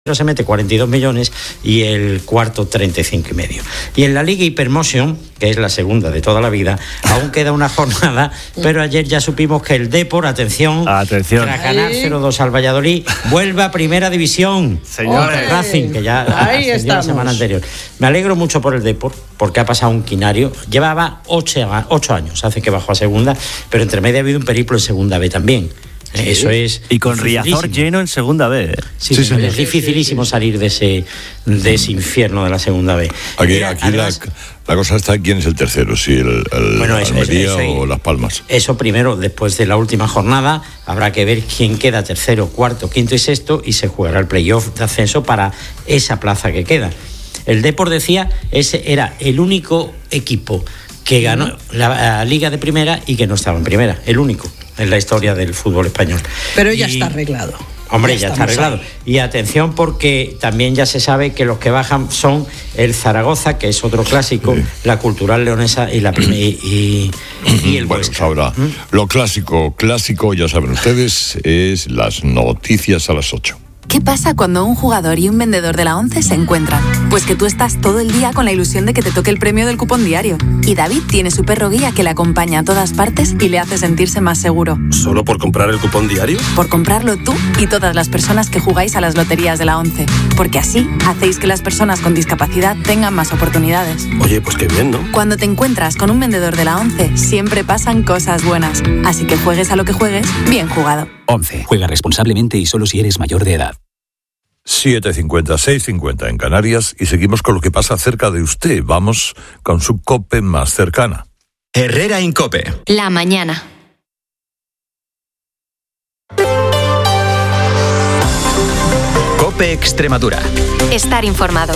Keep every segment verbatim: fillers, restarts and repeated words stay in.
se mete cuarenta y dos millones y el cuarto treinta y cinco y medio. Y en la Liga Hypermotion, que es la segunda de toda la vida, aún queda una jornada, pero ayer ya supimos que el Depor, atención, atención. tras ganar cero dos al Valladolid, vuelve a Primera División. Señores. Racing, que ya ahí ascendió la semana anterior. Me alegro mucho por el Depor, porque ha pasado un quinario. Llevaba ocho, ocho años, hace que bajó a segunda, pero entre medio ha habido un periplo en segunda B también. Sí. Eso es. Y con Riazor lleno en segunda B. ¿eh? Sí, sí, es dificilísimo salir de ese de ese infierno de la segunda B. Aquí, Mira, aquí además, la, la cosa está quién es el tercero, si el, el bueno, eso, Almería eso, eso, o Las Palmas. Eso primero, después de la última jornada, habrá que ver quién queda tercero, cuarto, quinto y sexto, y se jugará el playoff de ascenso para esa plaza que queda. El Depor, decía, ese era el único equipo que ganó la, la Liga de Primera y que no estaba en Primera, el único en la historia del fútbol español. Pero ya y, está arreglado. Hombre, ya, ya está arreglado. Ahí. Y atención, porque también ya se sabe que los que bajan son el Zaragoza, que es otro clásico, sí. La Cultural Leonesa y la y, y, y el Bueno, Huesca. Ahora, ¿Mm? Lo clásico, clásico, ya saben ustedes, es las noticias a las ocho. ¿Qué pasa cuando un jugador y un vendedor de la ONCE se encuentran? Pues que tú estás todo el día con la ilusión de que te toque el premio del cupón diario. Y David tiene su perro guía que le acompaña a todas partes y le hace sentirse más seguro. ¿Solo por comprar el cupón diario? Por comprarlo tú y todas las personas que jugáis a las loterías de la ONCE. Porque así hacéis que las personas con discapacidad tengan más oportunidades. Oye, pues qué bien, ¿no? Cuando te encuentras con un vendedor de la ONCE, siempre pasan cosas buenas. Así que juegues a lo que juegues, bien jugado. ONCE. Juega responsablemente y solo si eres mayor de edad. siete cincuenta, seis cincuenta en Canarias y seguimos con lo que pasa cerca de usted. Vamos con su COPE más cercana. Herrera Incope. La mañana. COPE Extremadura. Estar informado.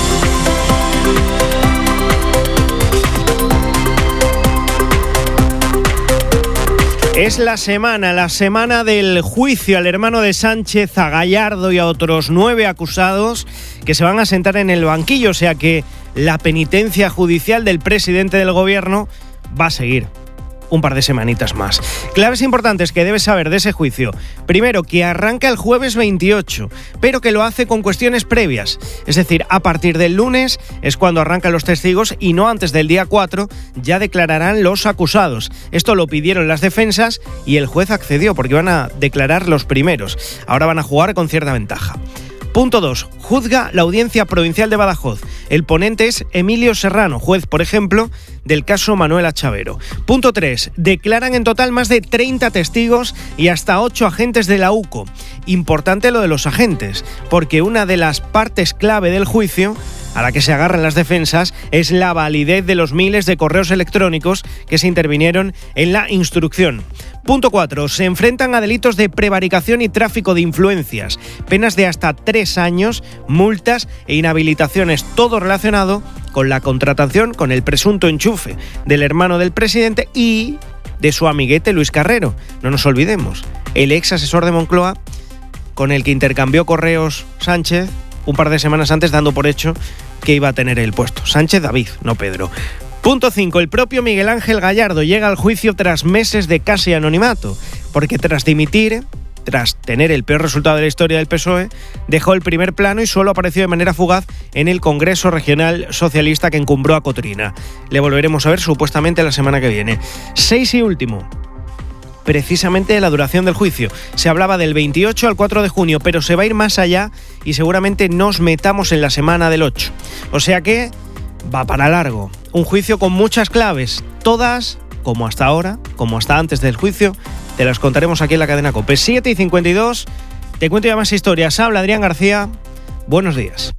Es la semana, la semana del juicio al hermano de Sánchez, a Gallardo y a otros nueve acusados que se van a sentar en el banquillo, o sea que la penitencia judicial del presidente del gobierno va a seguir un par de semanitas más. Claves importantes que debes saber de ese juicio. Primero, que arranca el jueves veintiocho, pero que lo hace con cuestiones previas. Es decir, a partir del lunes es cuando arrancan los testigos y no antes del día cuatro ya declararán los acusados. Esto lo pidieron las defensas y el juez accedió porque iban a declarar los primeros. Ahora van a jugar con cierta ventaja. Punto dos. Juzga la Audiencia Provincial de Badajoz. El ponente es Emilio Serrano, juez, por ejemplo, del caso Manuela Chavero. Punto tres. Declaran en total más de treinta testigos y hasta ocho agentes de la U C O. Importante lo de los agentes, porque una de las partes clave del juicio a la que se agarran las defensas es la validez de los miles de correos electrónicos que se intervinieron en la instrucción. Punto cuatro. Se enfrentan a delitos de prevaricación y tráfico de influencias, penas de hasta tres años, multas e inhabilitaciones, todo relacionado con la contratación, con el presunto enchufe del hermano del presidente y de su amiguete Luis Carrero. No nos olvidemos, el ex asesor de Moncloa con el que intercambió correos Sánchez un par de semanas antes, dando por hecho que iba a tener el puesto. Sánchez David, no Pedro. Punto cinco. El propio Miguel Ángel Gallardo llega al juicio tras meses de casi anonimato, porque tras dimitir, tras tener el peor resultado de la historia del P S O E, dejó el primer plano y solo apareció de manera fugaz en el Congreso Regional Socialista que encumbró a Cotrina. Le volveremos a ver supuestamente la semana que viene. Seis y último. Precisamente de la duración del juicio. Se hablaba del veintiocho al cuatro de junio, pero se va a ir más allá y seguramente nos metamos en la semana del ocho. O sea que va para largo. Un juicio con muchas claves, todas, como hasta ahora, como hasta antes del juicio, te las contaremos aquí en la cadena COPE. siete y cincuenta y dos, te cuento ya más historias. Habla Adrián García, buenos días.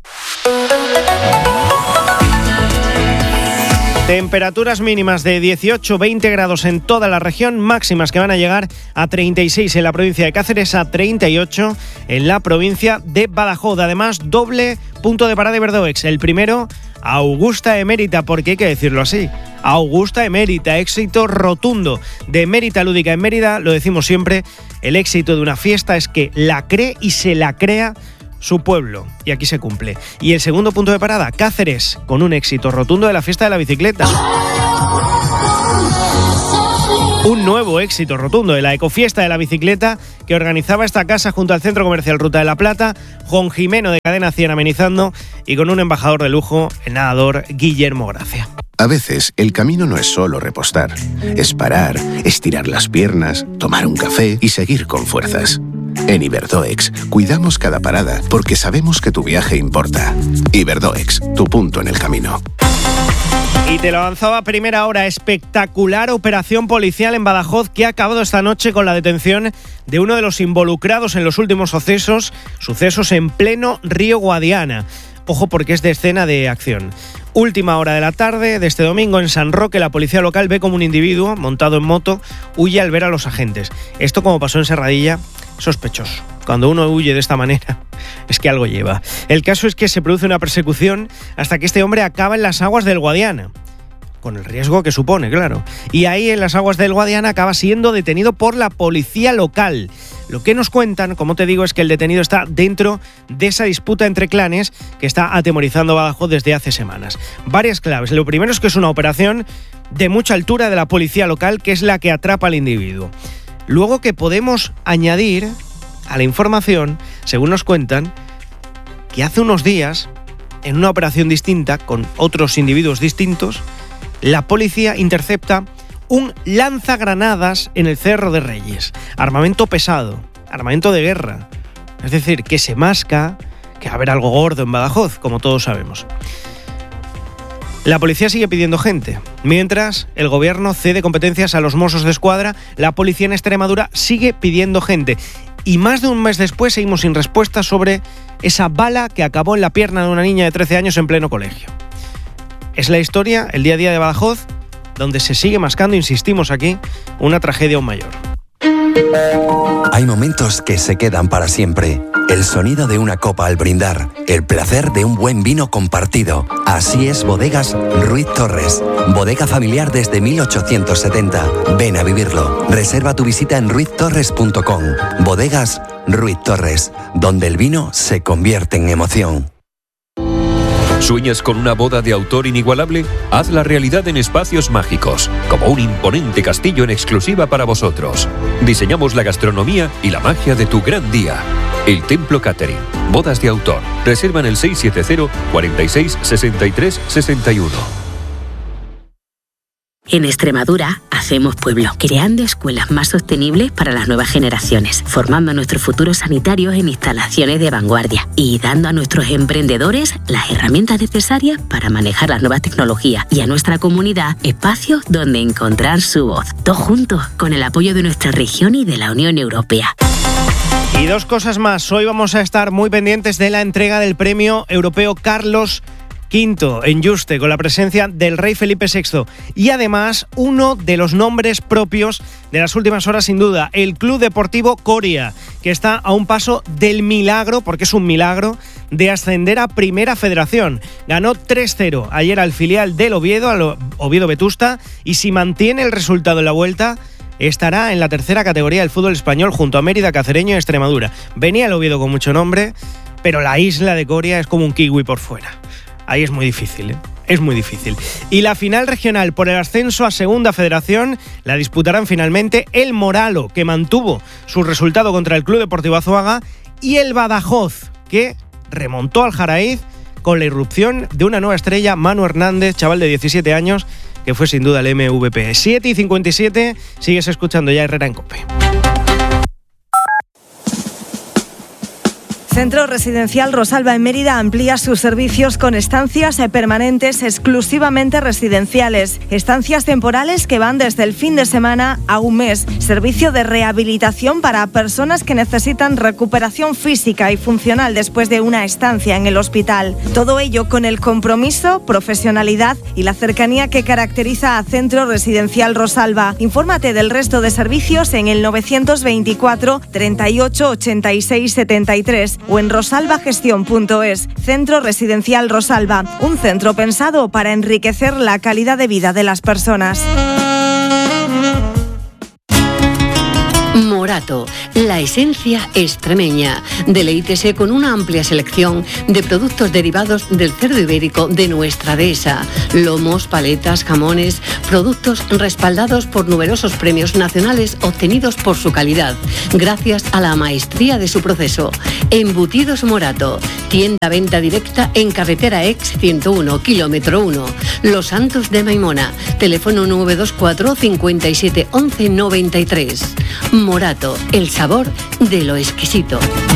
Temperaturas mínimas de dieciocho a veinte grados en toda la región, máximas que van a llegar a treinta y seis en la provincia de Cáceres, a treinta y ocho en la provincia de Badajoz. Además, doble punto de parada de Verdoex. El primero, Augusta Emérita, porque hay que decirlo así. Augusta Emérita, éxito rotundo de Emérita Lúdica en Mérida. Lo decimos siempre, el éxito de una fiesta es que la cree y se la crea su pueblo, y aquí se cumple. Y el segundo punto de parada, Cáceres, con un éxito rotundo de la fiesta de la bicicleta. Un nuevo éxito rotundo de la ecofiesta de la bicicleta que organizaba esta casa junto al Centro Comercial Ruta de la Plata, Juan Jimeno de Cadena cien amenizando y con un embajador de lujo, el nadador Guillermo Gracia. A veces el camino no es solo repostar, es parar, estirar las piernas, tomar un café y seguir con fuerzas. En Iberdoex cuidamos cada parada porque sabemos que tu viaje importa. Iberdoex, tu punto en el camino. Y te lo avanzaba a primera hora, espectacular operación policial en Badajoz que ha acabado esta noche con la detención de uno de los involucrados en los últimos sucesos, sucesos en pleno Río Guadiana. Ojo porque es de escena de acción. Última hora de la tarde de este domingo en San Roque, la policía local ve como un individuo montado en moto huye al ver a los agentes. Esto, como pasó en Serradilla, sospechoso. Cuando uno huye de esta manera, es que algo lleva. El caso es que se produce una persecución hasta que este hombre acaba en las aguas del Guadiana. Con el riesgo que supone, claro. Y ahí en las aguas del Guadiana acaba siendo detenido por la policía local. Lo que nos cuentan, como te digo, es que el detenido está dentro de esa disputa entre clanes que está atemorizando Badajoz desde hace semanas. Varias claves. Lo primero es que es una operación de mucha altura de la policía local, que es la que atrapa al individuo. Luego que podemos añadir a la información, según nos cuentan, que hace unos días, en una operación distinta, con otros individuos distintos, la policía intercepta un lanzagranadas en el Cerro de Reyes. Armamento pesado, armamento de guerra. Es decir, que se masca que va a haber algo gordo en Badajoz, como todos sabemos. La policía sigue pidiendo gente. Mientras el gobierno cede competencias a los Mossos de Escuadra, la policía en Extremadura sigue pidiendo gente. Y más de un mes después seguimos sin respuesta sobre esa bala que acabó en la pierna de una niña de trece años en pleno colegio. Es la historia, el día a día de Badajoz, donde se sigue mascando, insistimos aquí, una tragedia aún mayor. Hay momentos que se quedan para siempre. El sonido de una copa al brindar, el placer de un buen vino compartido. Así es Bodegas Ruiz Torres. Bodega familiar desde mil ochocientos setenta. Ven a vivirlo. Reserva tu visita en ruiz torres punto com. Bodegas Ruiz Torres, donde el vino se convierte en emoción. ¿Sueñas con una boda de autor inigualable? Hazla realidad en Espacios Mágicos, como un imponente castillo en exclusiva para vosotros. Diseñamos la gastronomía y la magia de tu gran día. El Templo Catering. Bodas de autor. Reserva en el seis siete cero, cuarenta y seis, sesenta y tres, sesenta y uno. En Extremadura hacemos pueblo, creando escuelas más sostenibles para las nuevas generaciones, formando a nuestros futuros sanitarios en instalaciones de vanguardia y dando a nuestros emprendedores las herramientas necesarias para manejar las nuevas tecnologías y a nuestra comunidad espacios donde encontrar su voz. Todos juntos, con el apoyo de nuestra región y de la Unión Europea. Y dos cosas más. Hoy vamos a estar muy pendientes de la entrega del Premio Europeo Carlos Quinto en Yuste, con la presencia del rey Felipe sexto. Y además, uno de los nombres propios de las últimas horas, sin duda, el Club Deportivo Coria, que está a un paso del milagro, porque es un milagro, de ascender a Primera Federación. Ganó tres cero ayer al filial del Oviedo, al Oviedo Vetusta, y si mantiene el resultado en la vuelta, estará en la tercera categoría del fútbol español junto a Mérida, Cacereño y Extremadura. Venía el Oviedo con mucho nombre, pero la isla de Coria es como un kiwi por fuera. Ahí es muy difícil, ¿eh? Es muy difícil. Y la final regional por el ascenso a Segunda Federación la disputarán finalmente el Moralo, que mantuvo su resultado contra el Club Deportivo Azuaga, y el Badajoz, que remontó al Jaraíz con la irrupción de una nueva estrella, Manu Hernández, chaval de diecisiete años, que fue sin duda el M V P. siete y cincuenta y siete, sigues escuchando ya Herrera en COPE. Centro Residencial Rosalba en Mérida amplía sus servicios con estancias permanentes exclusivamente residenciales, estancias temporales que van desde el fin de semana a un mes, servicio de rehabilitación para personas que necesitan recuperación física y funcional después de una estancia en el hospital. Todo ello con el compromiso, profesionalidad y la cercanía que caracteriza a Centro Residencial Rosalba. Infórmate del resto de servicios en el novecientos veinticuatro, treinta y ocho, ochenta y seis, setenta y tres o en rosalbagestión punto es. Centro Residencial Rosalba, un centro pensado para enriquecer la calidad de vida de las personas. Morato, La esencia extremeña. Deleítese con una amplia selección de productos derivados del cerdo ibérico de nuestra dehesa. Lomos, paletas, jamones, productos respaldados por numerosos premios nacionales obtenidos por su calidad, gracias a la maestría de su proceso. Embutidos Morato. Tienda venta directa en carretera Ex ciento uno, kilómetro uno. Los Santos de Maimona. Teléfono nueve dos cuatro, cincuenta y siete, once, noventa y tres. Morato, el sabor de lo exquisito.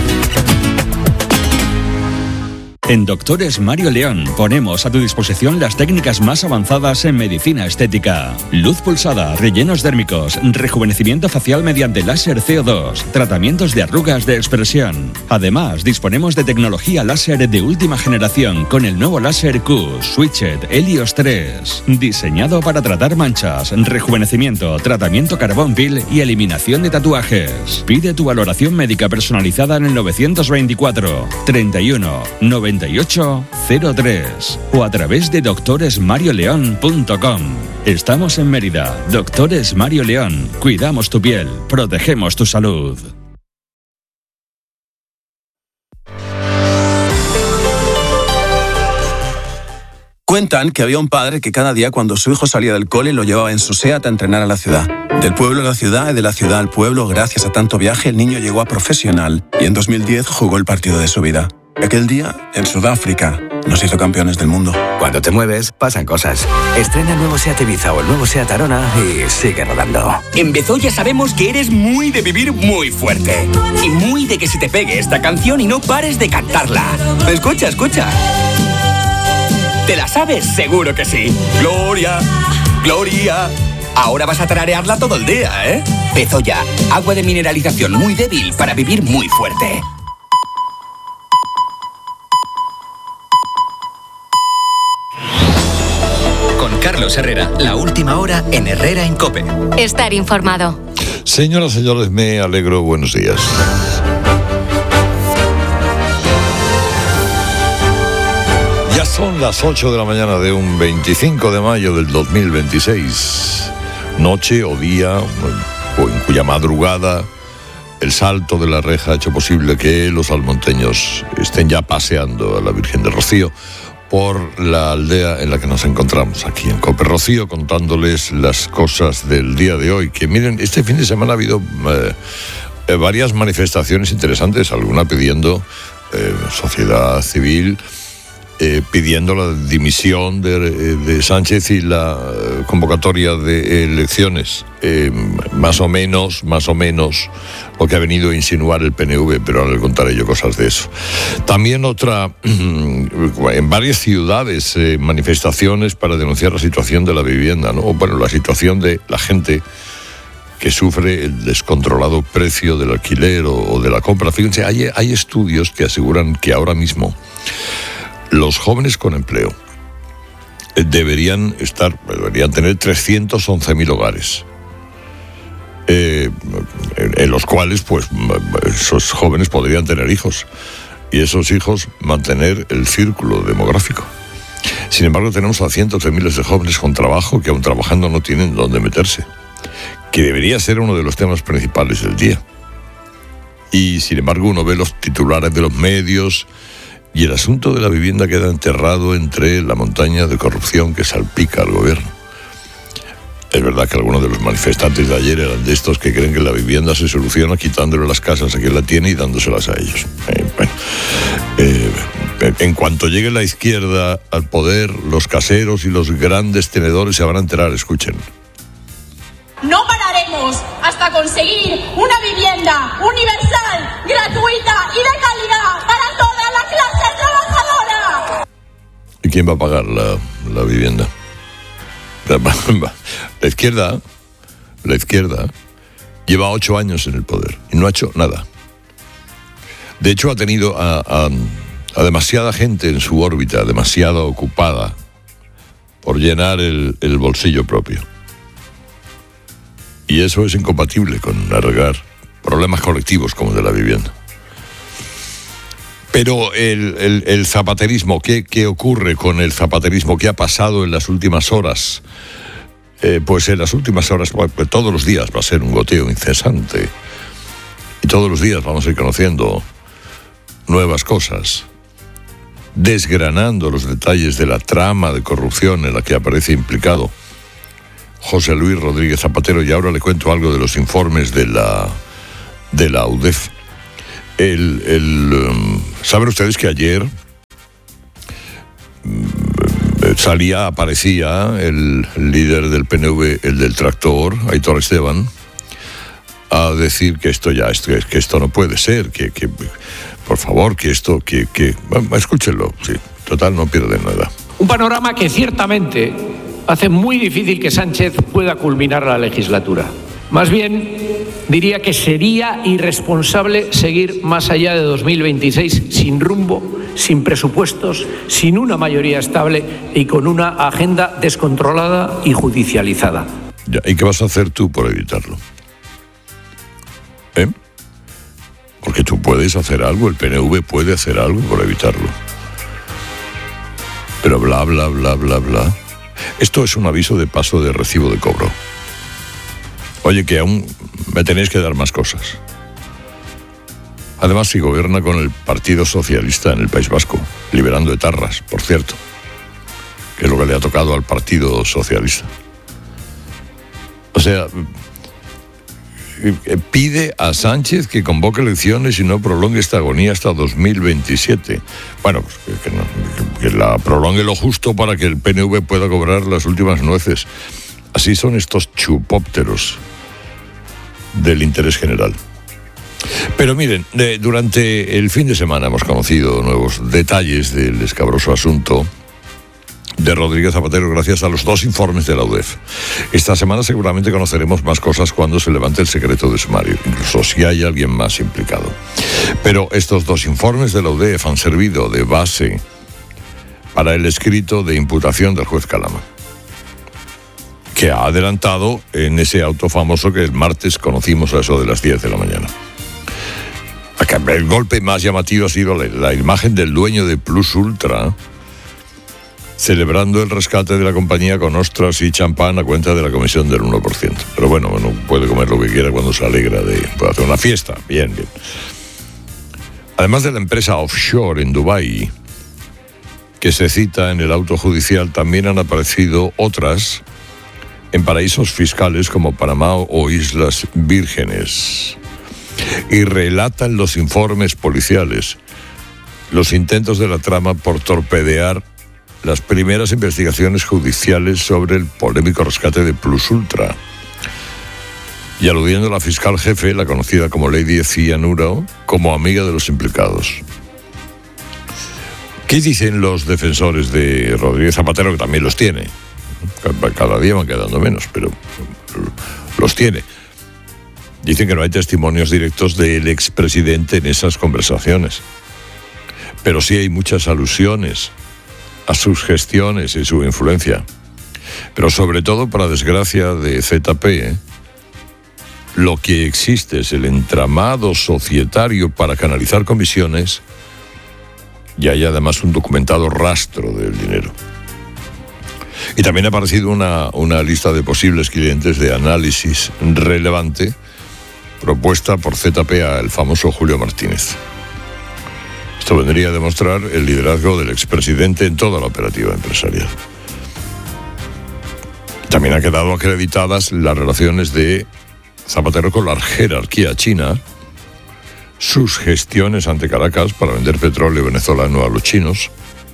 En Doctores Mario León ponemos a tu disposición las técnicas más avanzadas en medicina estética. Luz pulsada, rellenos dérmicos, rejuvenecimiento facial mediante láser C O dos, tratamientos de arrugas de expresión. Además, disponemos de tecnología láser de última generación con el nuevo láser Q Switched Helios tres, diseñado para tratar manchas, rejuvenecimiento, tratamiento carbón pil y eliminación de tatuajes. Pide tu valoración médica personalizada en el novecientos veinticuatro, treinta y uno, noventa y ocho, cero tres o a través de doctores mario león punto com. Estamos en Mérida. Doctores Mario León. Cuidamos tu piel, protegemos tu salud. Cuentan que había un padre que cada día cuando su hijo salía del cole lo llevaba en su SEAT a entrenar a la ciudad. Del pueblo a la ciudad y de la ciudad al pueblo, gracias a tanto viaje, el niño llegó a profesional y en dos mil diez jugó el partido de su vida. Aquel día, en Sudáfrica, nos hizo campeones del mundo. Cuando te mueves, pasan cosas. Estrena el nuevo SEAT Ibiza o el nuevo SEAT Arona y sigue rodando. En Bezoya sabemos que eres muy de vivir muy fuerte. Y muy de que se te pegue esta canción y no pares de cantarla. Escucha, escucha. ¿Te la sabes? Seguro que sí. Gloria, Gloria. Ahora vas a tararearla todo el día, ¿eh? Bezoya, agua de mineralización muy débil para vivir muy fuerte. Carlos Herrera, la última hora en Herrera en COPE. Estar informado. Señoras, señores, me alegro. Buenos días. Ya son las ocho de la mañana de un veinticinco de mayo del dos mil veintiséis. Noche o día, o en cuya madrugada el salto de la reja ha hecho posible que los almonteños estén ya paseando a la Virgen de Rocío por la aldea en la que nos encontramos, aquí en COPE Rocío, contándoles las cosas del día de hoy. Que miren, este fin de semana ha habido eh, eh, varias manifestaciones interesantes, alguna pidiendo eh, sociedad civil, eh, pidiendo la dimisión de, de Sánchez y la eh, convocatoria de elecciones. Eh, más o menos, más o menos lo que ha venido a insinuar el P N V, pero ahora le contaré yo cosas de eso. También otra, en varias ciudades, eh, manifestaciones para denunciar la situación de la vivienda, ¿no? Bueno, la situación de la gente que sufre el descontrolado precio del alquiler o, o de la compra. Fíjense, hay, hay estudios que aseguran que ahora mismo los jóvenes con empleo deberían estar, deberían tener trescientos once mil hogares. Eh, en los cuales pues esos jóvenes podrían tener hijos y esos hijos mantener el círculo demográfico. Sin embargo, tenemos a cientos de miles de jóvenes con trabajo que aún trabajando no tienen dónde meterse, que debería ser uno de los temas principales del día. Y sin embargo uno ve los titulares de los medios y el asunto de la vivienda queda enterrado entre la montaña de corrupción que salpica al gobierno. Es verdad que algunos de los manifestantes de ayer eran de estos que creen que la vivienda se soluciona quitándole las casas a quien la tiene y dándoselas a ellos. Eh, bueno, eh, en cuanto llegue la izquierda al poder, los caseros y los grandes tenedores se van a enterar, escuchen. No pararemos hasta conseguir una vivienda universal, gratuita y de calidad para toda la clase trabajadora. ¿Y quién va a pagar la, la vivienda? La izquierda, la izquierda lleva ocho años en el poder y no ha hecho nada. De hecho, ha tenido a, a, a demasiada gente en su órbita, demasiado ocupada por llenar el, el bolsillo propio. Y eso es incompatible con arreglar problemas colectivos como el de la vivienda. Pero el, el, el zapaterismo, ¿qué, ¿qué ocurre con el zapaterismo? ¿Qué ha pasado en las últimas horas? Eh, pues en las últimas horas, pues, todos los días va a ser un goteo incesante. Y todos los días vamos a ir conociendo nuevas cosas, desgranando los detalles de la trama de corrupción en la que aparece implicado José Luis Rodríguez Zapatero. Y ahora le cuento algo de los informes de la, de la U D E F. El, el, um, ¿Saben ustedes que ayer um, salía, aparecía el líder del P N V, el del tractor, Aitor Esteban, a decir que esto ya, esto, que esto no puede ser, que, que por favor, que esto, que, que bueno, escúchenlo, sí, total, no pierden nada. Un panorama que ciertamente hace muy difícil que Sánchez pueda culminar la legislatura. Más bien, diría que sería irresponsable seguir más allá de dos mil veintiséis sin rumbo, sin presupuestos, sin una mayoría estable y con una agenda descontrolada y judicializada. Ya, ¿y qué vas a hacer tú por evitarlo? ¿Eh? Porque tú puedes hacer algo, el P N V puede hacer algo por evitarlo. Pero bla, bla, bla, bla, bla. Esto es un aviso de paso de recibo de cobro. Oye, que aún me tenéis que dar más cosas. Además, si gobierna con el Partido Socialista en el País Vasco, liberando etarras, por cierto, que es lo que le ha tocado al Partido Socialista. O sea, pide a Sánchez que convoque elecciones y no prolongue esta agonía hasta dos mil veintisiete. Bueno, pues que, que, no, que la prolongue lo justo para que el P N V pueda cobrar las últimas nueces. Así son estos chupópteros del interés general. Pero miren, eh, durante el fin de semana hemos conocido nuevos detalles del escabroso asunto de Rodríguez Zapatero gracias a los dos informes de la U D E F. Esta semana seguramente conoceremos más cosas cuando se levante el secreto de sumario, incluso si hay alguien más implicado. Pero estos dos informes de la U D E F han servido de base para el escrito de imputación del juez Calama, que ha adelantado en ese auto famoso que el martes conocimos a eso de las diez de la mañana. El golpe más llamativo ha sido la, la imagen del dueño de Plus Ultra celebrando el rescate de la compañía con ostras y champán a cuenta de la comisión del uno por ciento. Pero bueno, uno puede comer lo que quiera cuando se alegra de... puede hacer una fiesta, bien, bien. Además de la empresa offshore en Dubái, que se cita en el auto judicial, también han aparecido otras en paraísos fiscales como Panamá o Islas Vírgenes. Y relatan los informes policiales los intentos de la trama por torpedear las primeras investigaciones judiciales sobre el polémico rescate de Plus Ultra. Y aludiendo a la fiscal jefe, la conocida como Lady Cianuro, como amiga de los implicados. ¿Qué dicen los defensores de Rodríguez Zapatero, que también los tiene? Cada día van quedando menos, pero los tiene. Dicen que no hay testimonios directos del expresidente en esas conversaciones, pero sí hay muchas alusiones a sus gestiones y su influencia. Pero sobre todo, para desgracia de Z P, ¿eh? lo que existe es el entramado societario para canalizar comisiones y hay además un documentado rastro del dinero. Y también ha aparecido una, una lista de posibles clientes de análisis relevante propuesta por Z P al famoso Julio Martínez. Esto vendría a demostrar el liderazgo del expresidente en toda la operativa empresarial. También han quedado acreditadas las relaciones de Zapatero con la jerarquía china, sus gestiones ante Caracas para vender petróleo venezolano a los chinos.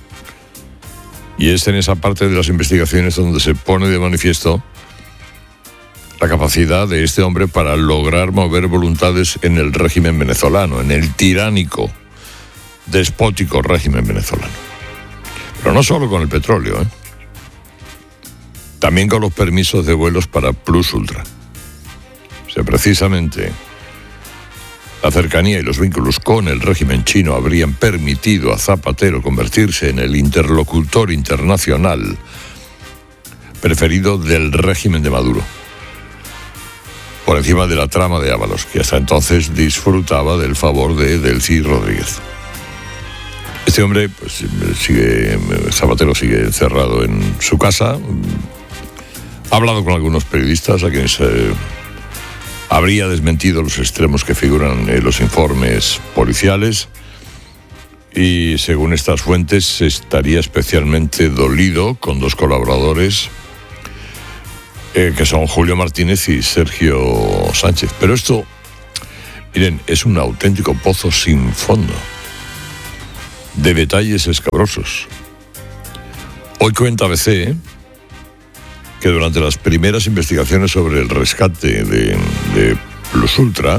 Y es en esa parte de las investigaciones donde se pone de manifiesto la capacidad de este hombre para lograr mover voluntades en el régimen venezolano, en el tiránico, despótico régimen venezolano. Pero no solo con el petróleo, ¿eh? También con los permisos de vuelos para Plus Ultra. O sea, precisamente la cercanía y los vínculos con el régimen chino habrían permitido a Zapatero convertirse en el interlocutor internacional preferido del régimen de Maduro, por encima de la trama de Ábalos, que hasta entonces disfrutaba del favor de Delcy Rodríguez. Este hombre, pues, sigue, Zapatero sigue encerrado en su casa. Ha hablado con algunos periodistas a quienes eh, habría desmentido los extremos que figuran en los informes policiales y, según estas fuentes, estaría especialmente dolido con dos colaboradores eh, que son Julio Martínez y Sergio Sánchez. Pero esto, miren, es un auténtico pozo sin fondo de detalles escabrosos. Hoy cuenta A B C ¿eh? que durante las primeras investigaciones sobre el rescate de, de Plus Ultra,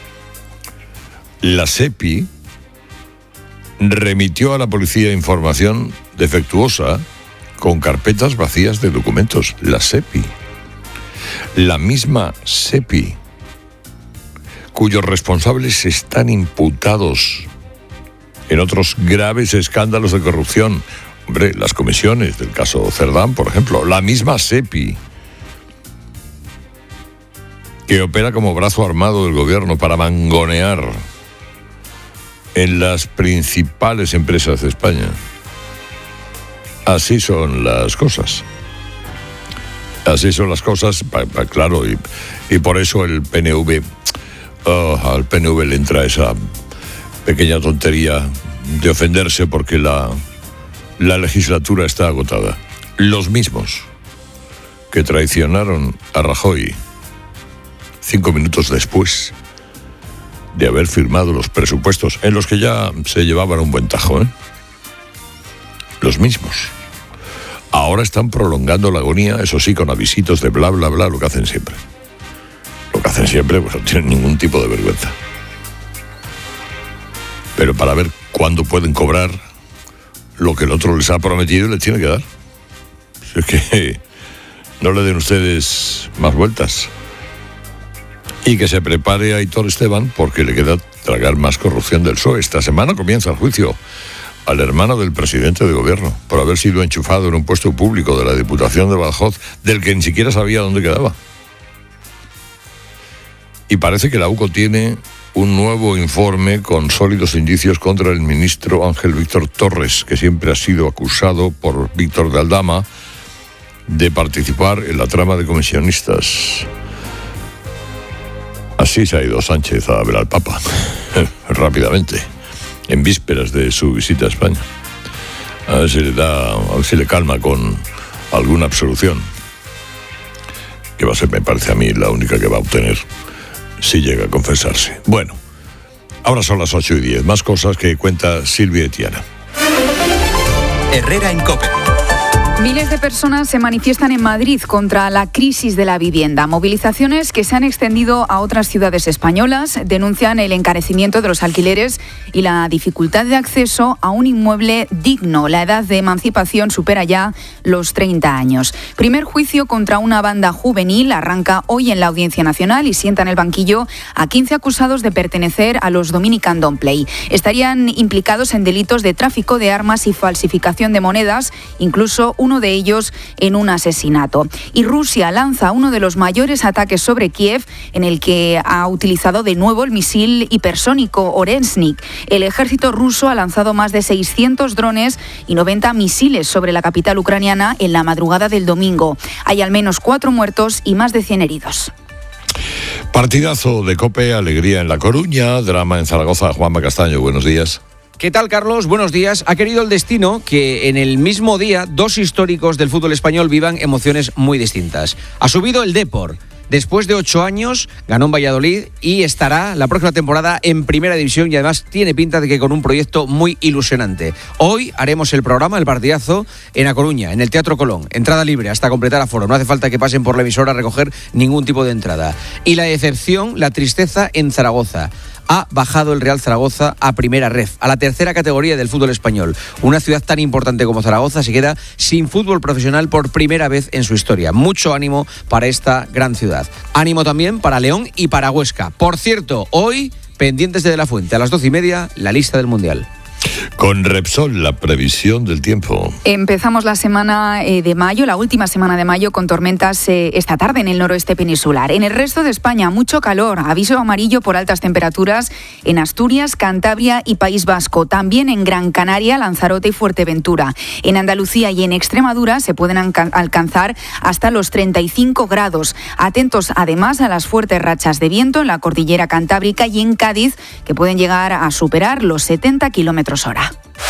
la SEPI remitió a la policía información defectuosa con carpetas vacías de documentos. La SEPI. La misma SEPI, cuyos responsables están imputados en otros graves escándalos de corrupción. Hombre, las comisiones del caso Cerdán, por ejemplo, la misma SEPI, que opera como brazo armado del gobierno para mangonear en las principales empresas de España. Así son las cosas. Así son las cosas, claro, y, y por eso el P N V, oh, al P N V le entra esa pequeña tontería de ofenderse porque la... La legislatura está agotada. Los mismos que traicionaron a Rajoy cinco minutos después de haber firmado los presupuestos, en los que ya se llevaban un buen tajo, ¿eh? Los mismos. Ahora están prolongando la agonía, eso sí, con avisitos de bla, bla, bla, lo que hacen siempre. Lo que hacen siempre, pues no tienen ningún tipo de vergüenza. Pero para ver cuándo pueden cobrar lo que el otro les ha prometido y les tiene que dar. Es que no le den ustedes más vueltas. Y que se prepare a Aitor Esteban porque le queda tragar más corrupción del P S O E. Esta semana comienza el juicio al hermano del presidente de gobierno por haber sido enchufado en un puesto público de la Diputación de Badajoz del que ni siquiera sabía dónde quedaba. Y parece que la U C O tiene un nuevo informe con sólidos indicios contra el ministro Ángel Víctor Torres, que siempre ha sido acusado por Víctor de Aldama de participar en la trama de comisionistas. Así se ha ido Sánchez a ver al Papa, rápidamente, en vísperas de su visita a España. A ver si le da, a ver si le calma con alguna absolución, que va a ser, me parece a mí, la única que va a obtener si llega a confesarse. Bueno, ahora son las ocho y diez. Más cosas que cuenta Silvia Etiana. Herrera en COPE. Miles de personas se manifiestan en Madrid contra la crisis de la vivienda. Movilizaciones que se han extendido a otras ciudades españolas denuncian el encarecimiento de los alquileres y la dificultad de acceso a un inmueble digno. La edad de emancipación supera ya los treinta años. Primer juicio contra una banda juvenil arranca hoy en la Audiencia Nacional y sienta en el banquillo a quince acusados de pertenecer a los Dominican Don't Play. Estarían implicados en delitos de tráfico de armas y falsificación de monedas, incluso uno de ellos en un asesinato. Y Rusia lanza uno de los mayores ataques sobre Kiev, en el que ha utilizado de nuevo el misil hipersónico Oreshnik. El ejército ruso ha lanzado más de seiscientos drones y noventa misiles sobre la capital ucraniana en la madrugada del domingo. Hay al menos cuatro muertos y más de cien heridos. Partidazo de COPE, alegría en La Coruña, drama en Zaragoza. Juanma Castaño, buenos días. ¿Qué tal, Carlos? Buenos días. Ha querido el destino que en el mismo día dos históricos del fútbol español vivan emociones muy distintas. Ha subido el Depor. Después de ocho años ganó en Valladolid y estará la próxima temporada en Primera División y además tiene pinta de que con un proyecto muy ilusionante. Hoy haremos el programa, el partidazo, en A Coruña, en el Teatro Colón. Entrada libre hasta completar aforo. No hace falta que pasen por la emisora a recoger ningún tipo de entrada. Y la decepción, la tristeza en Zaragoza. Ha bajado el Real Zaragoza a Primera Ref, a la tercera categoría del fútbol español. Una ciudad tan importante como Zaragoza se queda sin fútbol profesional por primera vez en su historia. Mucho ánimo para esta gran ciudad. Ánimo también para León y para Huesca. Por cierto, hoy, pendientes de De la Fuente, a las doce y media, la lista del Mundial. Con Repsol, la previsión del tiempo. Empezamos la semana eh, de mayo, la última semana de mayo, con tormentas eh, esta tarde en el noroeste peninsular. En el resto de España, mucho calor. Aviso amarillo por altas temperaturas en Asturias, Cantabria y País Vasco. También en Gran Canaria, Lanzarote y Fuerteventura. En Andalucía y en Extremadura se pueden alca- alcanzar hasta los treinta y cinco grados. Atentos además a las fuertes rachas de viento en la cordillera cantábrica y en Cádiz, que pueden llegar a superar los setenta kilómetros hora.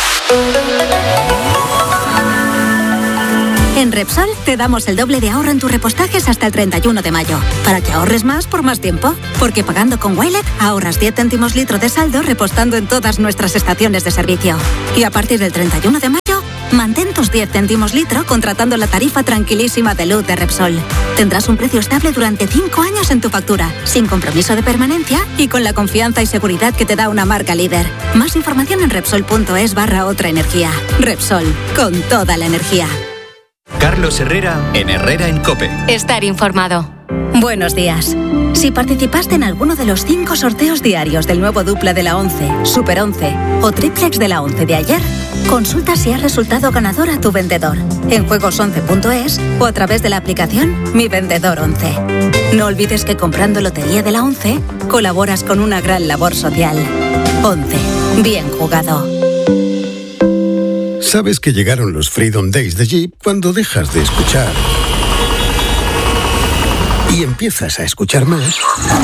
En Repsol te damos el doble de ahorro en tus repostajes hasta el treinta y uno de mayo, para que ahorres más por más tiempo. Porque pagando con Wilet ahorras diez céntimos litro de saldo repostando en todas nuestras estaciones de servicio. Y a partir del treinta y uno de mayo, mantén tus diez céntimos litro contratando la tarifa tranquilísima de luz de Repsol. Tendrás un precio estable durante cinco años en tu factura, sin compromiso de permanencia y con la confianza y seguridad que te da una marca líder. Más información en Repsol.es barra otra energía. Repsol, con toda la energía. Carlos Herrera en Herrera en COPE. Estar informado. Buenos días. Si participaste en alguno de los cinco sorteos diarios del nuevo dupla de la once, Super once o triplex de la once de ayer, consulta si has resultado ganador a tu vendedor en juegos once punto es o a través de la aplicación Mi Vendedor once. No olvides que comprando Lotería de la once colaboras con una gran labor social. once. Bien jugado. Sabes que llegaron los Freedom Days de Jeep cuando dejas de escuchar y empiezas a escuchar más.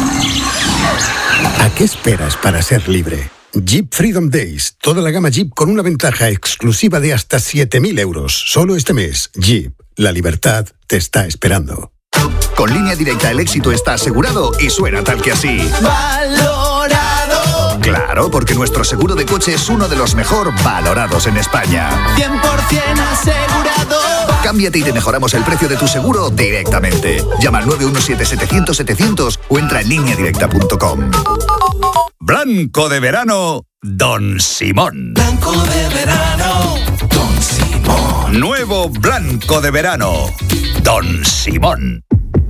¿A qué esperas para ser libre? Jeep Freedom Days, toda la gama Jeep con una ventaja exclusiva de hasta siete mil euros. Solo este mes, Jeep, la libertad te está esperando. Con Línea Directa el éxito está asegurado y suena tal que así. ¡Valorado! Claro, porque nuestro seguro de coche es uno de los mejor valorados en España. cien por ciento asegurado. Cámbiate y te mejoramos el precio de tu seguro directamente. Llama al nueve uno siete, setecientos, setecientos o entra en línea directa punto com. Blanco de verano, Don Simón. Blanco de verano, Don Simón. Nuevo Blanco de verano, Don Simón.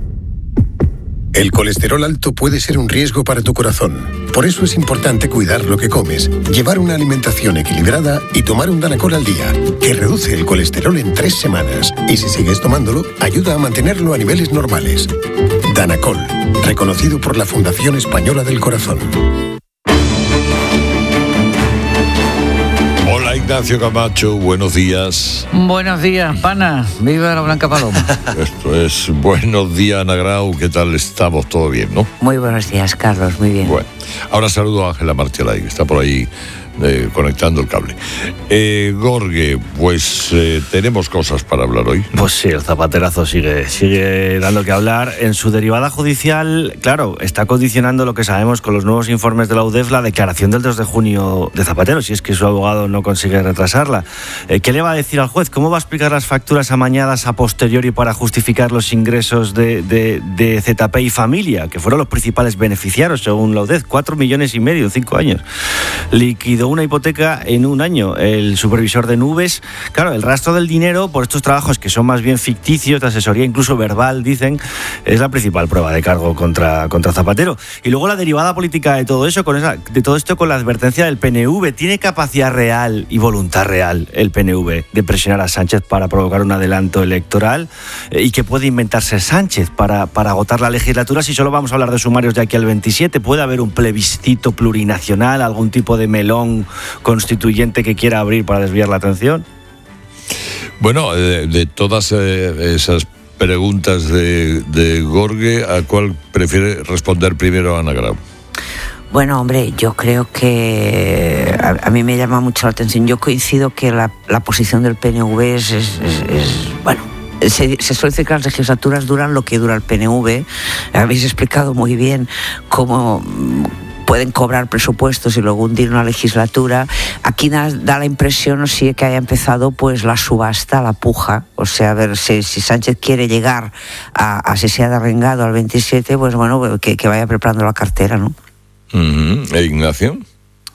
El colesterol alto puede ser un riesgo para tu corazón. Por eso es importante cuidar lo que comes, llevar una alimentación equilibrada y tomar un Danacol al día, que reduce el colesterol en tres semanas. Y si sigues tomándolo, ayuda a mantenerlo a niveles normales. Danacol, reconocido por la Fundación Española del Corazón. Hola Ignacio Camacho, buenos días. Buenos días, pana. Viva la Blanca Paloma. Esto es Buenos días, Ana Grau. ¿Qué tal estamos? ¿Todo bien, no? Muy buenos días, Carlos. Muy bien. Bueno, ahora saludo a Ángela Marchelay, que está por ahí eh, conectando el cable. Eh, Gorge, pues eh, tenemos cosas para hablar hoy, ¿no? Pues sí, el zapaterazo sigue, sigue dando que hablar. En su derivada judicial, claro, está condicionando lo que sabemos con los nuevos informes de la U D E F, la declaración del dos de junio de Zapatero, si es que su abogado no consigue retrasarla. Eh, ¿Qué le va a decir al juez? ¿Cómo va a explicar las facturas amañadas a posteriori para justificar los ingresos de, de, de Z P y Familia, que fueron los principales beneficiarios según la U D E F? Cuatro millones y medio en cinco años. Liquidó una hipoteca en un año. El supervisor de Nubes, claro, el rastro del dinero por estos trabajos que son más bien ficticios, de asesoría incluso verbal, dicen, es la principal prueba de cargo contra, contra Zapatero. Y luego la derivada política de todo eso, con esa, de todo esto con la advertencia del P N V. ¿Tiene capacidad real y voluntad real el P N V de presionar a Sánchez para provocar un adelanto electoral? ¿Y qué puede inventarse Sánchez para, para agotar la legislatura si solo vamos a hablar de sumarios de aquí al veintisiete? ¿Puede haber un plebiscito plurinacional, algún tipo de melón constituyente que quiera abrir para desviar la atención? Bueno, de, de todas eh, esas preguntas de, de Gorge, ¿a cuál prefiere responder primero Ana Grau? Bueno, hombre, yo creo que a, a mí me llama mucho la atención. Yo coincido que la, la posición del P N V es, es, es, es bueno, se, se suele decir que las legislaturas duran lo que dura el P N V. Habéis explicado muy bien cómo pueden cobrar presupuestos y luego hundir una legislatura. Aquí da, da la impresión, sí, que haya empezado pues la subasta, la puja. O sea, a ver, si, si Sánchez quiere llegar a, a si se ha derrengado al veintisiete, pues bueno, que, que vaya preparando la cartera, ¿no? Uh-huh. ¿E Ignacio?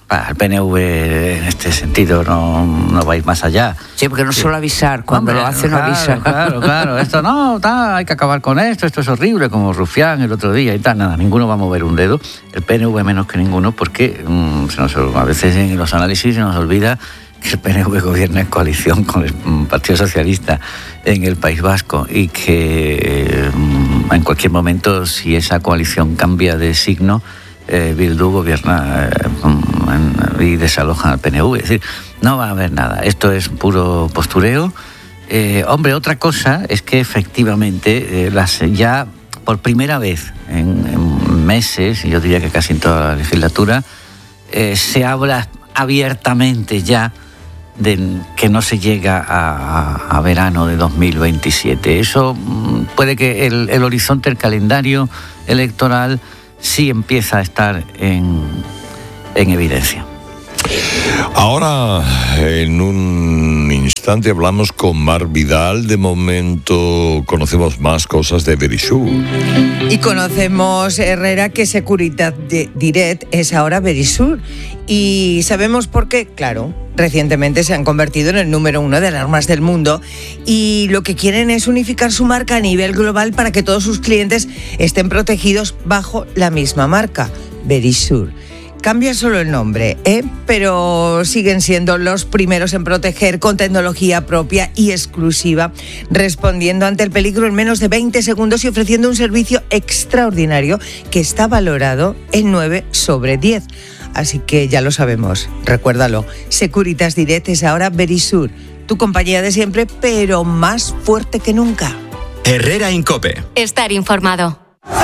El P N V en este sentido no, no va a ir más allá. Sí, porque no sí. suele avisar, cuando Hombre, lo hace no claro, avisa. Claro, claro, esto no, ta, hay que acabar con esto, esto es horrible, como Rufián el otro día y tal, nada, ninguno va a mover un dedo, el P N V menos que ninguno, porque mmm, se nos, a veces en los análisis se nos olvida que el P N V gobierna en coalición con el Partido Socialista en el País Vasco y que mmm, en cualquier momento, si esa coalición cambia de signo, Eh, Bildu gobierna eh, y desaloja al P N V. Es decir, no va a haber nada. Esto es puro postureo. Eh, hombre, otra cosa es que efectivamente eh, las, ya por primera vez en, en meses, y yo diría que casi en toda la legislatura, eh, se habla abiertamente ya de que no se llega a, a, a verano de dos mil veintisiete. Eso puede que el, el horizonte, el calendario electoral sí empieza a estar en, en evidencia. Ahora, en un instante, hablamos con Mar Vidal. De momento, conocemos más cosas de Verisur. Y conocemos, Herrera, que Securitas Direct es ahora Verisur. Y sabemos por qué, claro. Recientemente se han convertido en el número uno de alarmas del mundo y lo que quieren es unificar su marca a nivel global para que todos sus clientes estén protegidos bajo la misma marca, Verisur. Cambia solo el nombre, ¿eh? Pero siguen siendo los primeros en proteger con tecnología propia y exclusiva, respondiendo ante el peligro en menos de veinte segundos y ofreciendo un servicio extraordinario que está valorado en nueve sobre diez. Así que ya lo sabemos, recuérdalo, Securitas Direct es ahora Verisur, tu compañía de siempre, pero más fuerte que nunca. Herrera Incope. Estar informado.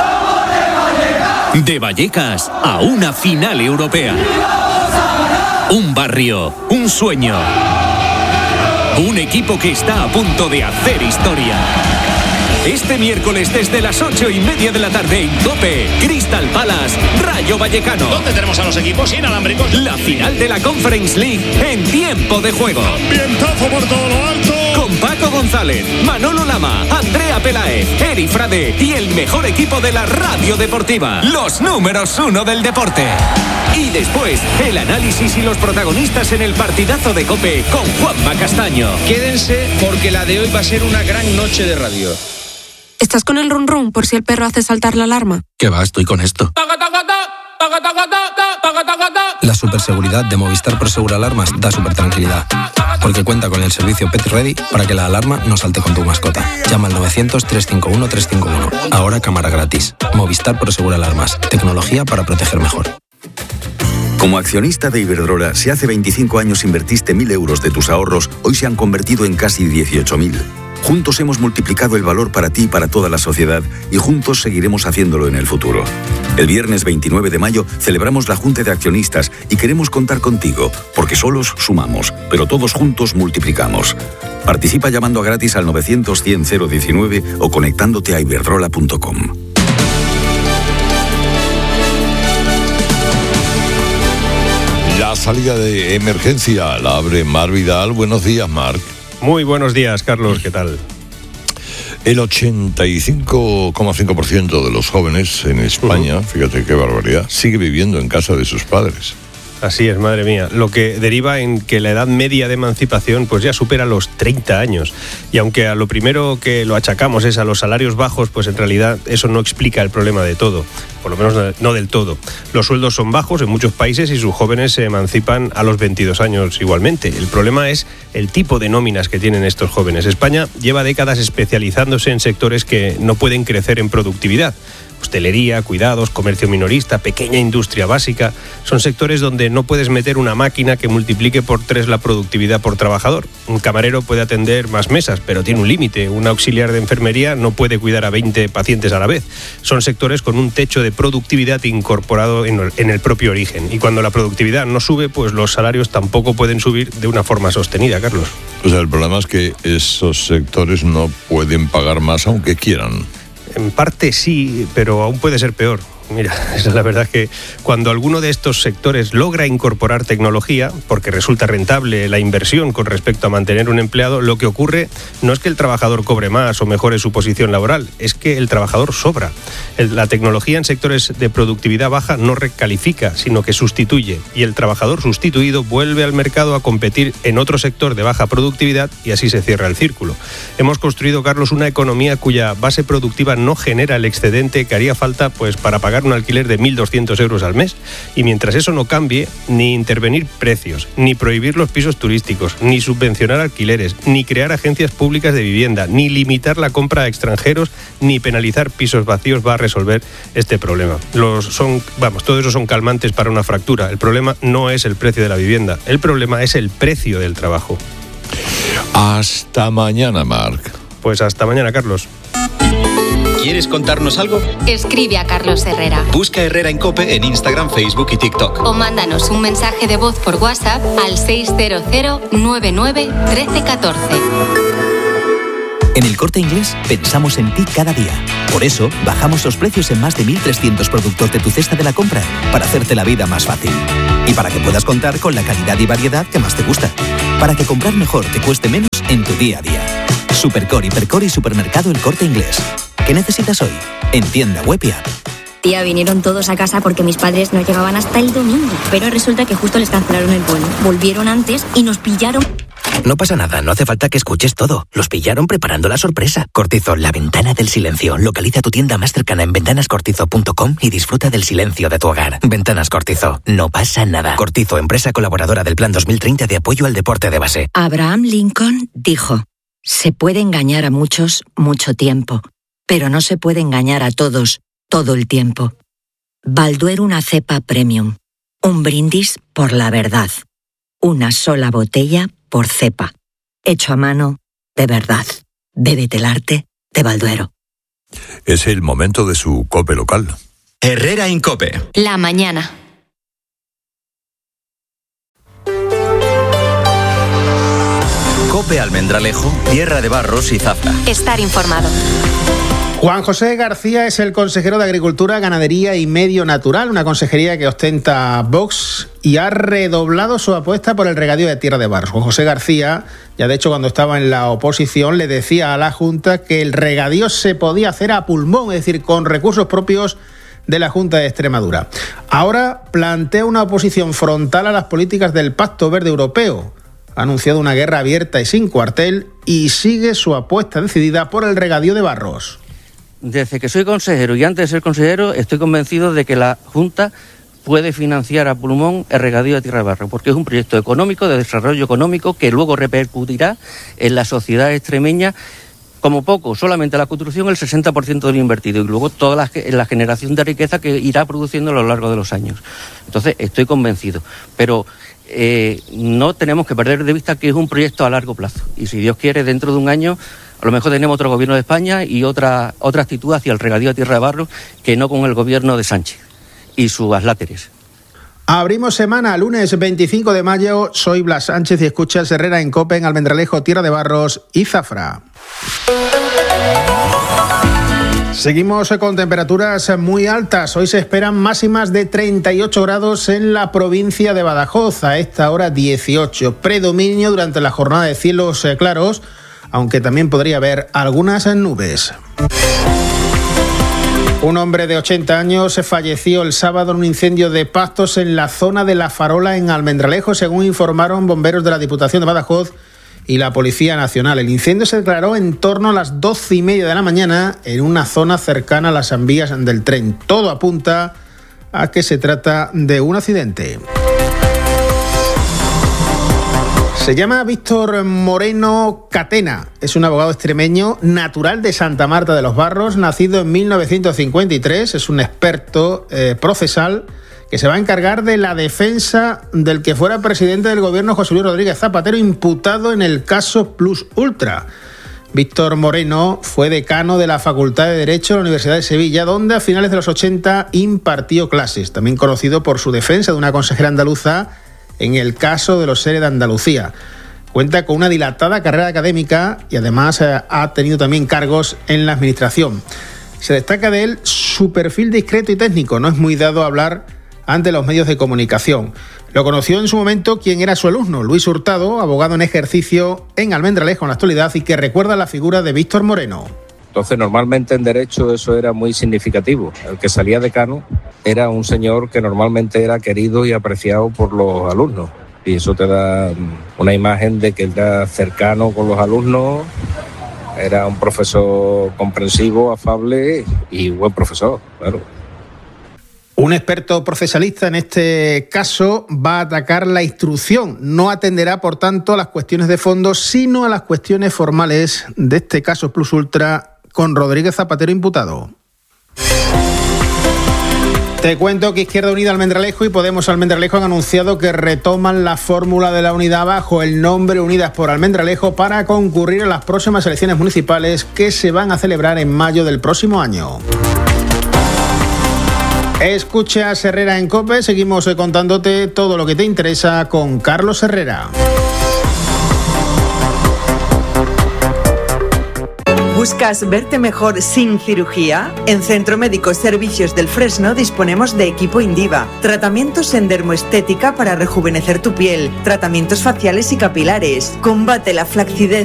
De Vallecas a una final europea. Un barrio, un sueño. Un equipo que está a punto de hacer historia. Este miércoles desde las ocho y media de la tarde en COPE, Crystal Palace, Rayo Vallecano. ¿Dónde tenemos a los equipos inalámbricos? La final de la Conference League en tiempo de juego. Ambientazo por todo lo alto. Con Paco González, Manolo Lama, Andrea Peláez, Eri Frade y el mejor equipo de la radio deportiva. Los números uno del deporte. Y después, el análisis y los protagonistas en el partidazo de COPE con Juanma Castaño. Quédense porque la de hoy va a ser una gran noche de radio. ¿Estás con el run run por si el perro hace saltar la alarma? ¿Qué va? Estoy con esto. La superseguridad de Movistar Prosegur Alarmas da super tranquilidad. Porque cuenta con el servicio Pet Ready para que la alarma no salte con tu mascota. Llama al novecientos, trescientos cincuenta y uno, trescientos cincuenta y uno. Ahora cámara gratis. Movistar Prosegur Alarmas. Tecnología para proteger mejor. Como accionista de Iberdrola, si hace veinticinco años invertiste mil euros de tus ahorros, hoy se han convertido en casi dieciocho mil. Juntos hemos multiplicado el valor para ti y para toda la sociedad y juntos seguiremos haciéndolo en el futuro. El viernes veintinueve de mayo celebramos la Junta de Accionistas y queremos contar contigo, porque solos sumamos, pero todos juntos multiplicamos. Participa llamando a gratis al novecientos, cien, cero diecinueve o conectándote a iberdrola punto com. La salida de emergencia la abre Mar Vidal. Buenos días, Marc. Muy buenos días, Carlos, ¿qué tal? El ochenta y cinco coma cinco por ciento de los jóvenes en España, uh-huh. fíjate qué barbaridad, sigue viviendo en casa de sus padres. Así es, madre mía. Lo que deriva en que la edad media de emancipación pues ya supera los treinta años. Y aunque a lo primero que lo achacamos es a los salarios bajos, pues en realidad eso no explica el problema de todo. Por lo menos no del todo. Los sueldos son bajos en muchos países y sus jóvenes se emancipan a los veintidós años igualmente. El problema es el tipo de nóminas que tienen estos jóvenes. España lleva décadas especializándose en sectores que no pueden crecer en productividad. Hostelería, cuidados, comercio minorista, pequeña industria básica, son sectores donde no puedes meter una máquina que multiplique por tres la productividad por trabajador. Un camarero puede atender más mesas, pero tiene un límite. Un auxiliar de enfermería no puede cuidar a veinte pacientes a la vez. Son sectores con un techo de productividad incorporado en el propio origen. Y cuando la productividad no sube, pues los salarios tampoco pueden subir de una forma sostenida, Carlos. O sea, el problema es que esos sectores no pueden pagar más aunque quieran. En parte sí, pero aún puede ser peor. Mira, la verdad es que cuando alguno de estos sectores logra incorporar tecnología, porque resulta rentable la inversión con respecto a mantener un empleado, lo que ocurre no es que el trabajador cobre más o mejore su posición laboral, es que el trabajador sobra. El, la tecnología en sectores de productividad baja no recalifica, sino que sustituye, y el trabajador sustituido vuelve al mercado a competir en otro sector de baja productividad y así se cierra el círculo. Hemos construido, Carlos, una economía cuya base productiva no genera el excedente que haría falta pues para pagar un alquiler de mil doscientos euros al mes. Y mientras eso no cambie, ni intervenir precios, ni prohibir los pisos turísticos, ni subvencionar alquileres, ni crear agencias públicas de vivienda, ni limitar la compra a extranjeros, ni penalizar pisos vacíos va a resolver este problema. Los son, vamos, todo eso son calmantes para una fractura. El problema no es el precio de la vivienda, el problema es el precio del trabajo. Hasta mañana, Marc. Pues hasta mañana, Carlos. ¿Quieres contarnos algo? Escribe a Carlos Herrera. Busca Herrera en COPE en Instagram, Facebook y TikTok. O mándanos un mensaje de voz por WhatsApp al seis cero cero nueve nueve uno tres uno cuatro. En El Corte Inglés pensamos en ti cada día. Por eso, bajamos los precios en más de mil trescientos productos de tu cesta de la compra para hacerte la vida más fácil. Y para que puedas contar con la calidad y variedad que más te gusta. Para que comprar mejor te cueste menos en tu día a día. Supercore, Hipercore y Supermercado El Corte Inglés. ¿Qué necesitas hoy? En tienda web y app. Tía, vinieron todos a casa porque mis padres no llegaban hasta el domingo. Pero resulta que justo les cancelaron el vuelo. Volvieron antes y nos pillaron. No pasa nada, no hace falta que escuches todo. Los pillaron preparando la sorpresa. Cortizo, la ventana del silencio. Localiza tu tienda más cercana en ventanas cortizo punto com y disfruta del silencio de tu hogar. Ventanas Cortizo, no pasa nada. Cortizo, empresa colaboradora del Plan dos mil treinta de apoyo al deporte de base. Abraham Lincoln dijo: se puede engañar a muchos mucho tiempo, pero no se puede engañar a todos todo el tiempo. Balduero, una cepa premium. Un brindis por la verdad. Una sola botella por cepa. Hecho a mano, de verdad. Bébete el arte de Balduero. Es el momento de su COPE local. Herrera en COPE. La mañana. COPE Almendralejo, Tierra de Barros y Zafra. Estar informado. Juan José García es el consejero de Agricultura, Ganadería y Medio Natural, una consejería que ostenta Vox, y ha redoblado su apuesta por el regadío de Tierra de Barros. Juan José García, ya de hecho cuando estaba en la oposición, le decía a la Junta que el regadío se podía hacer a pulmón, es decir, con recursos propios de la Junta de Extremadura. Ahora plantea una oposición frontal a las políticas del Pacto Verde Europeo. Ha anunciado una guerra abierta y sin cuartel y sigue su apuesta decidida por el regadío de Barros. Desde que soy consejero y antes de ser consejero estoy convencido de que la Junta puede financiar a pulmón el regadío de Tierra de Barros, porque es un proyecto económico, de desarrollo económico, que luego repercutirá en la sociedad extremeña, como poco, solamente la construcción el sesenta por ciento de lo invertido y luego toda la, la generación de riqueza que irá produciendo a lo largo de los años. Entonces estoy convencido, pero eh, no tenemos que perder de vista que es un proyecto a largo plazo y si Dios quiere dentro de un año a lo mejor tenemos otro gobierno de España y otra, otra actitud hacia el regadío de Tierra de Barros que no con el gobierno de Sánchez y sus asláteres. Abrimos semana, lunes veinticinco de mayo. Soy Blas Sánchez y escuchas Herrera en COPE en Almendralejo, Tierra de Barros y Zafra. Seguimos con temperaturas muy altas. Hoy se esperan máximas de treinta y ocho grados en la provincia de Badajoz. A esta hora dieciocho. Predominio durante la jornada de cielos claros, aunque también podría haber algunas nubes. Un hombre de ochenta años falleció el sábado en un incendio de pastos en la zona de La Farola, en Almendralejo, según informaron bomberos de la Diputación de Badajoz y la Policía Nacional. El incendio se declaró en torno a las doce y media de la mañana en una zona cercana a las vías del tren. Todo apunta a que se trata de un accidente. Se llama Víctor Moreno Catena, es un abogado extremeño natural de Santa Marta de los Barros, nacido en mil novecientos cincuenta y tres, es un experto eh, procesal que se va a encargar de la defensa del que fuera presidente del gobierno José Luis Rodríguez Zapatero, imputado en el caso Plus Ultra. Víctor Moreno fue decano de la Facultad de Derecho de la Universidad de Sevilla, donde a finales de los ochenta impartió clases, también conocido por su defensa de una consejera andaluza en el caso de los seres de Andalucía. Cuenta con una dilatada carrera académica y además eh, ha tenido también cargos en la administración. Se destaca de él su perfil discreto y técnico, no es muy dado a hablar ante los medios de comunicación. Lo conoció en su momento quien era su alumno, Luis Hurtado, abogado en ejercicio en Almendralejo en la actualidad y que recuerda la figura de Víctor Moreno. Entonces, normalmente en derecho eso era muy significativo. El que salía decano era un señor que normalmente era querido y apreciado por los alumnos. Y eso te da una imagen de que era cercano con los alumnos, era un profesor comprensivo, afable y buen profesor, claro. Un experto procesalista en este caso va a atacar la instrucción. No atenderá, por tanto, a las cuestiones de fondo, sino a las cuestiones formales de este caso plus ultra con Rodríguez Zapatero imputado. Te cuento que Izquierda Unida Almendralejo y Podemos Almendralejo han anunciado que retoman la fórmula de la unidad bajo el nombre Unidas por Almendralejo para concurrir a las próximas elecciones municipales que se van a celebrar en mayo del próximo año. Escuchas Herrera en COPE, seguimos contándote todo lo que te interesa con Carlos Herrera. ¿Buscas verte mejor sin cirugía? En Centro Médico Servicios del Fresno disponemos de equipo Indiva, tratamientos en dermoestética para rejuvenecer tu piel, tratamientos faciales y capilares, combate la flacidez